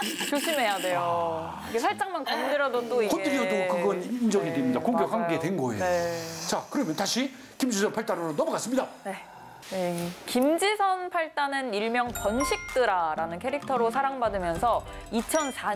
조심해야 돼요. 이게 살짝만 건드려도 또 이게. 건드려도 그건 인정이 됩니다. 공격한 맞아요. 게 된 거예요. 네. 자, 그러면 다시 김지선 8단으로 넘어갔습니다. 네. 네. 김지선 8단은 일명 번식드라라는 캐릭터로 사랑받으면서 2004년